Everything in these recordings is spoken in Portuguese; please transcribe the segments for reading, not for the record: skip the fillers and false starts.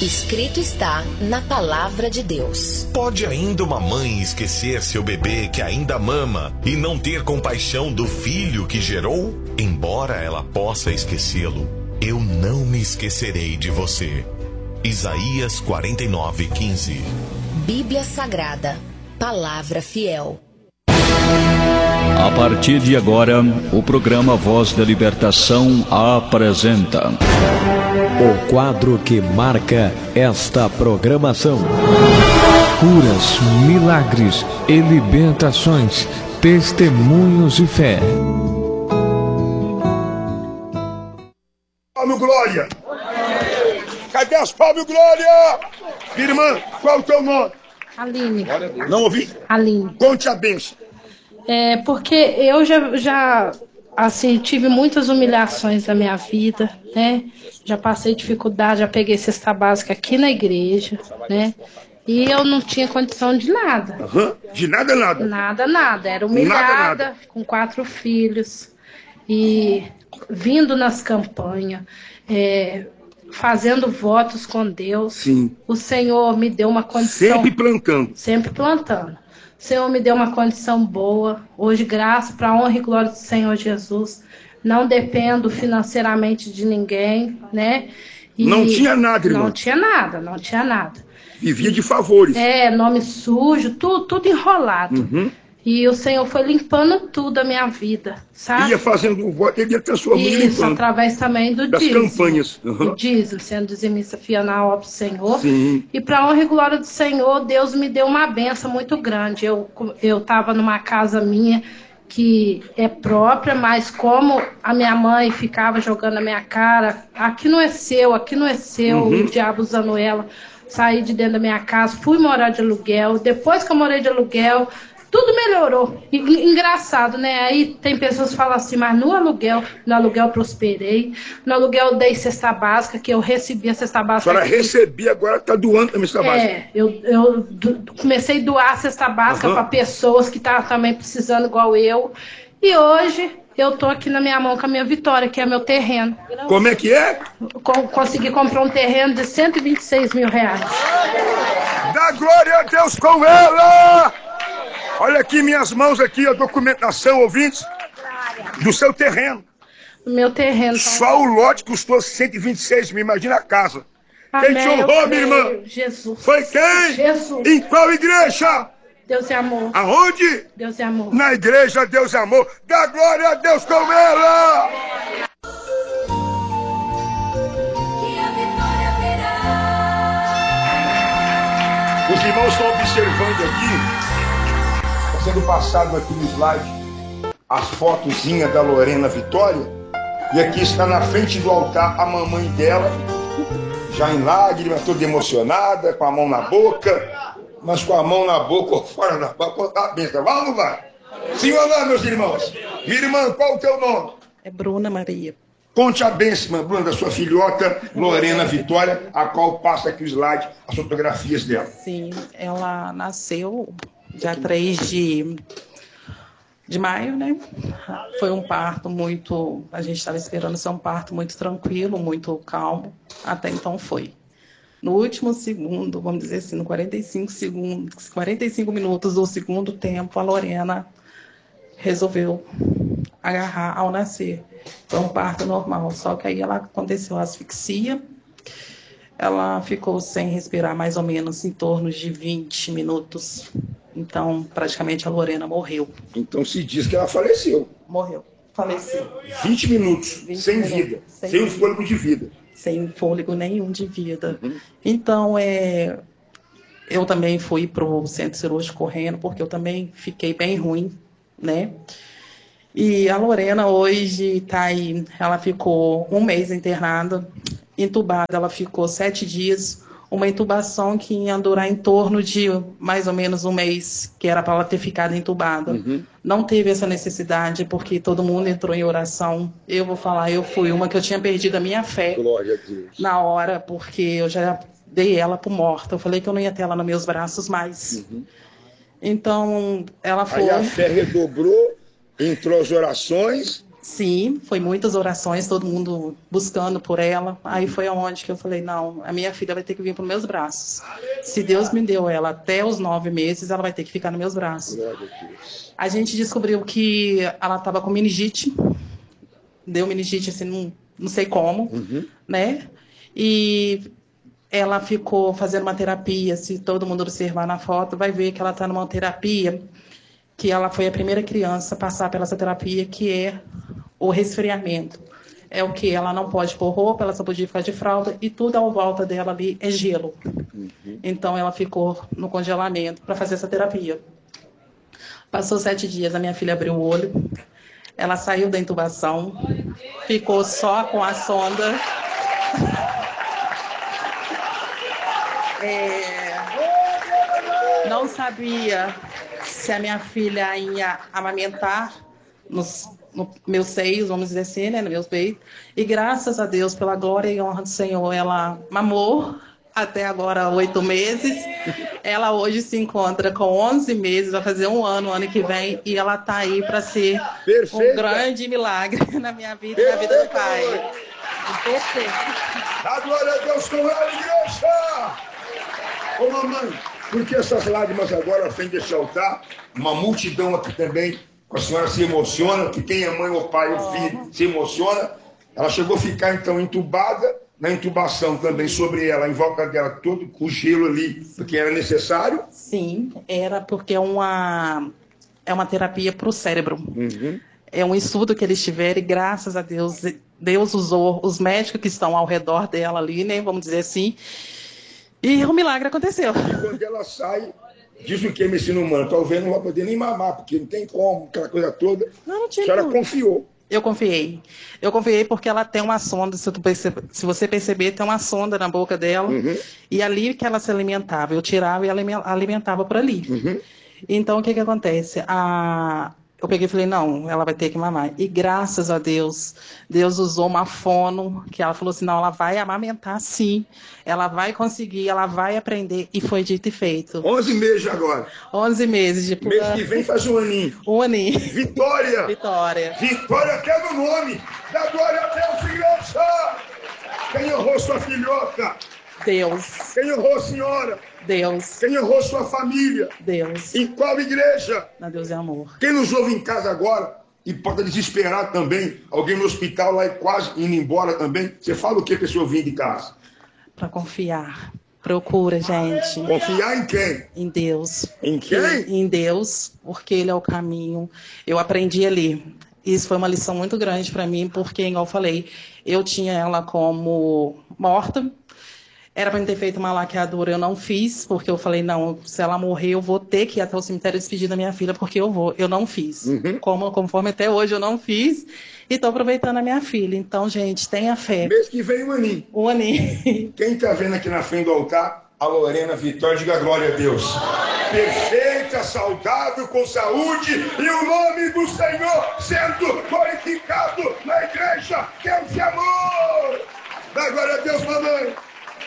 Escrito está na Palavra de Deus. Pode ainda uma mãe esquecer seu bebê que ainda mama e não ter compaixão do filho que gerou? Embora ela possa esquecê-lo, eu não me esquecerei de você. Isaías 49:15. Bíblia Sagrada, Palavra Fiel. A partir de agora, o programa Voz da Libertação apresenta o quadro que marca esta programação: curas, milagres e libertações, testemunhos de fé. Palme glória! Cadê as palmas glória? Irmã, qual é o teu nome? Aline. Não ouvi? Aline. Conte a bênção. Porque eu já assim, tive muitas humilhações na minha vida, né? Já passei dificuldade, já peguei cesta básica aqui na igreja, né? E eu não tinha condição de nada. De nada, nada? Nada. Era humilhada, nada. Com 4 filhos. E vindo nas campanhas, fazendo votos com Deus. Sim. O Senhor me deu uma condição... Sempre plantando. O Senhor me deu uma condição boa. Hoje, graças, para a honra e glória do Senhor Jesus. Não dependo financeiramente de ninguém, né? E não tinha nada, irmão? Não tinha nada. Vivia de favores. Nome sujo, tudo enrolado. Uhum. E o Senhor foi limpando tudo a minha vida, sabe? Ia fazendo o voto, ele ia transformando e limpando. Isso, através também do das dízimo. campanhas. Do dízimo, sendo dizimista fiel na obra do Senhor. Sim. E para a honra e glória do Senhor, Deus me deu uma benção muito grande. Eu estava numa casa minha que é própria, mas como a minha mãe ficava jogando na minha cara, aqui não é seu, o diabo usando ela, saí de dentro da minha casa, fui morar de aluguel. Depois que eu morei de aluguel, tudo melhorou. Engraçado, né? Aí tem pessoas que falam assim, mas no aluguel eu prosperei. No aluguel eu dei cesta básica, que eu recebi a cesta básica. A senhora recebia, agora está doando também cesta básica. Eu comecei a doar a cesta básica para pessoas que estavam também precisando igual eu. E hoje eu tô aqui na minha mão com a minha vitória, que é meu terreno. Como é que é? Consegui comprar um terreno de 126 mil reais. Dá glória a Deus com ela! Olha aqui minhas mãos, aqui a documentação, ouvintes, do seu terreno. Meu terreno. Só o lote custou 126 mil, imagina a casa. Amém, quem te honrou, minha irmã? Jesus. Foi quem? Jesus. Em qual igreja? Deus é amor. Aonde? Deus é amor. Na igreja Deus é amor. Dá glória a Deus com ela! Os irmãos estão observando aqui, está sendo passado aqui no slide, as fotozinhas da Lorena Vitória, e aqui está na frente do altar a mamãe dela, já em lágrimas, toda emocionada, com a mão na boca, mas com a mão na boca ou fora da boca, contar a bênção. Vai ou não vai? Sim ou não, meus irmãos? Minha irmã, qual o teu nome? É Bruna Maria. Conte a bênção, Bruna, da sua filhota, Lorena Vitória, a qual passa aqui o slide, as fotografias dela. Sim, ela nasceu dia 3 de maio, né? Foi um parto muito... A gente estava esperando ser um parto muito tranquilo, muito calmo. Até então foi. No último segundo, vamos dizer assim, no 45 minutos do segundo tempo, a Lorena resolveu agarrar ao nascer. Foi um parto normal, só que aí aconteceu a asfixia. Ela ficou sem respirar mais ou menos em torno de 20 minutos. Então, praticamente a Lorena morreu. Então se diz que ela faleceu. Morreu, faleceu. 20 minutos, sem vida, sem um fôlego de vida. Sem fôlego nenhum de vida. Então, eu também fui para o centro cirúrgico correndo, porque eu também fiquei bem ruim, né? E a Lorena hoje está aí, ela ficou 1 mês internada, entubada, ela ficou 7 dias, uma intubação que ia durar em torno de mais ou menos 1 mês, que era para ela ter ficado entubada. Não teve essa necessidade, porque todo mundo entrou em oração. Eu vou falar, eu fui uma que eu tinha perdido a minha fé. Glória a Deus. Na hora, porque eu já dei ela por morta. Eu falei que eu não ia ter ela nos meus braços mais. Então, ela foi... Aí a fé redobrou, entrou as orações Sim, foi muitas orações, todo mundo buscando por ela. Aí foi onde que eu falei, não, a minha filha vai ter que vir para os meus braços. Se Deus me deu ela até os 9 meses, ela vai ter que ficar nos meus braços. A gente descobriu que ela estava com meningite, deu meningite assim, não sei como, né? E ela ficou fazendo uma terapia, se todo mundo observar na foto, vai ver que ela está numa terapia, que ela foi a primeira criança a passar pela essa terapia, que é o resfriamento. É o que ela não pode pôr roupa, ela só podia ficar de fralda, e tudo à volta dela ali é gelo. Então ela ficou no congelamento para fazer essa terapia. Passou 7 dias, a minha filha abriu o olho, ela saiu da intubação, ficou só com a sonda. Não sabia se a minha filha ia amamentar nos meus seios, vamos dizer assim, né, nos meus peitos. E graças a Deus, pela glória e honra do Senhor, ela mamou até agora 8 meses. Ela hoje se encontra com 11 meses, vai fazer 1 ano, ano que vem, e ela está aí para ser um grande milagre na minha vida e na vida do Pai. Perfeito. Dá glória a Deus com ela, igreja! Ô mamãe, por que essas lágrimas agora frente desse altar? Uma multidão aqui também, a senhora se emociona, que quem é mãe ou pai ou filho se emociona. Ela chegou a ficar então entubada, na intubação também sobre ela, em volta dela, todo com gelo ali, porque era necessário? Sim, era porque é uma terapia para o cérebro. É um estudo que eles tiveram e, graças a Deus, Deus usou os médicos que estão ao redor dela ali, né, vamos dizer assim, e o milagre aconteceu. E quando ela sai, diz o que a medicina humana? Talvez não vai poder nem mamar, porque não tem como, aquela coisa toda. Não tinha. A senhora confiou. Eu confiei. Eu confiei porque ela tem uma sonda, se você perceber, tem uma sonda na boca dela, e ali que ela se alimentava. Eu tirava e ela alimentava por ali. Então, o que acontece? Eu peguei e falei, não, ela vai ter que mamar. E graças a Deus, Deus usou uma fono, que ela falou assim, não, ela vai amamentar sim, ela vai conseguir, ela vai aprender, e foi dito e feito. 11 meses agora. 11 meses de Mês que vem faz 1 aninho. 1 aninho. Vitória! Vitória. Vitória até no nome. Dá glória a Deus, igreja! Quem honrou sua filhota? Deus. Quem honrou a senhora? Deus. Quem honrou sua família? Deus. Em qual igreja? Na Deus é amor. Quem nos ouve em casa agora e pode desesperar também, alguém no hospital lá e quase indo embora também, você fala o que a pessoa vir de casa? Para confiar. Procura, gente. Confiar em quem? Em Deus. Em quem? Em Deus, porque Ele é o caminho. Eu aprendi ali. Isso foi uma lição muito grande para mim, porque, igual eu falei, eu tinha ela como morta. Era para me ter feito uma laqueadura, eu não fiz, porque eu falei, não, se ela morrer, eu vou ter que ir até o cemitério despedir da minha filha, porque eu vou. Eu não fiz. Conforme até hoje eu não fiz, e estou aproveitando a minha filha. Então, gente, tenha fé. Mês que vem 1 aninho. 1 aninho. Quem está vendo aqui na frente do altar, a Lorena Vitória, diga glória a Deus. Perfeita, saudável, com saúde, e o nome do Senhor sendo glorificado na igreja. Deus e amor. Dá glória a Deus, mamãe.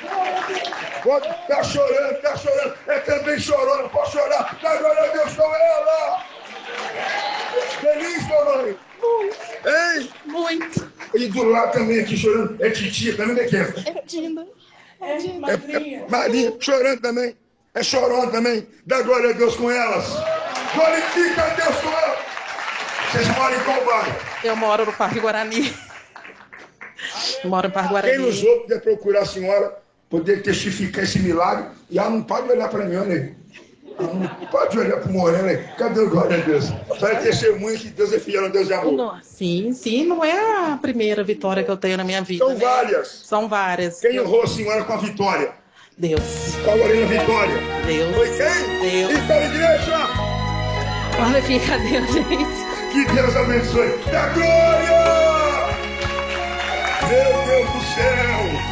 Tá chorando, tá chorando. É também chorona, pode chorar. Dá glória a Deus com ela. Feliz, mamãe? Muito. Hein? Muito. E do lado também aqui chorando. É titia também, é quem? É Dinda. É Marinha, chorando também. É chorona também. Dá glória a Deus com elas. Glorifica a Deus com elas. Vocês moram em qual bairro? Eu moro no Parque Guarani. Moro no Parque Guarani. Quem nos ouve puder procurar a senhora, poder testificar esse milagre, e ela não pode olhar para mim, olha. Ela não pode olhar para o Moreno aí. Cadê o glória a Deus? Vai testemunha que Deus é fiel, Deus é amor. Sim, sim, não é a primeira vitória que eu tenho na minha vida. São várias. São várias. Quem honrou a senhora com a vitória? Deus. Com a Lorena Vitória? Deus. Foi quem? Deus. Então, igreja! Glorifica a Deus, gente. Que Deus abençoe. Da glória! Meu Deus do céu!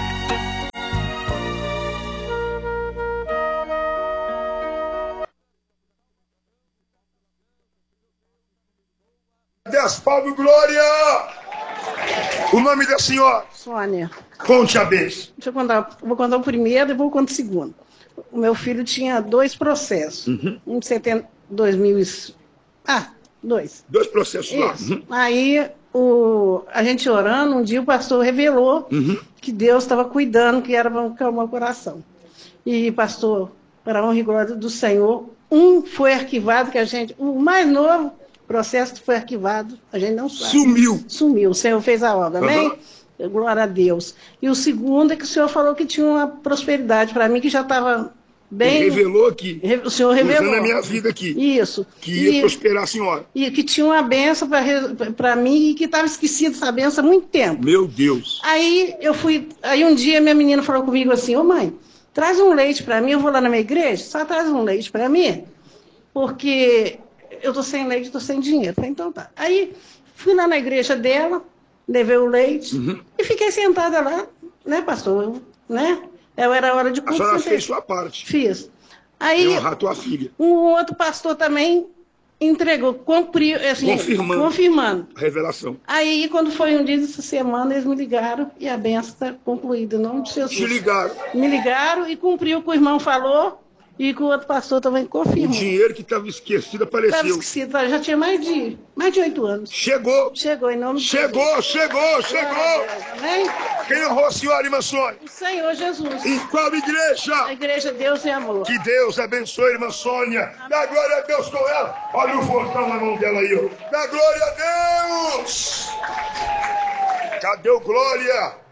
Palmas, glória! O nome da senhora? Sônia. Conte a bênção. Deixa eu contar. Vou contar o primeiro e vou contar o segundo. O meu filho tinha 2 processos. Um de 2000 dois. 2 processos lá. Aí a gente orando, um dia o pastor revelou que Deus estava cuidando, que era para acalmar o coração. E, pastor, para a honra e glória do Senhor, um foi arquivado, o mais novo processo foi arquivado, a gente não sabe. Sumiu, o Senhor fez a obra, amém? Glória a Deus. E o segundo é que o Senhor falou que tinha uma prosperidade para mim, que já estava bem... Ele revelou aqui. O Senhor revelou. Usando a minha vida aqui. Isso. Que ia prosperar a senhora. E que tinha uma benção para mim e que estava esquecida essa benção há muito tempo. Meu Deus. Aí um dia minha menina falou comigo assim, ô mãe, traz um leite para mim, eu vou lá na minha igreja, só traz um leite para mim, porque eu tô sem leite, tô sem dinheiro. Falei, então tá. Aí fui lá na igreja dela, levei o leite e fiquei sentada lá, né, pastor? Era hora de culto. A senhora fez sua parte. Fiz. Aí honrar tua filha. Um outro pastor também entregou, cumpriu, assim, confirmando. A revelação. Aí, quando foi um dia dessa semana, eles me ligaram e a benção está concluída, em nome de Jesus. Te ligaram. Me ligaram e cumpriu o que o irmão falou. E que o outro pastor também confirmou. O dinheiro que estava esquecido apareceu. Estava esquecido, já tinha mais de 8 anos. Chegou. Chegou, em nome de Jesus. Chegou. Amém? Quem honrou a senhora, irmã Sônia? O Senhor Jesus. Em qual igreja? A igreja Deus e Amor. Que Deus abençoe, irmã Sônia. Dá glória a Deus com ela. Olha o fortão na mão dela aí, ó. Dá glória a Deus. Cadê o glória?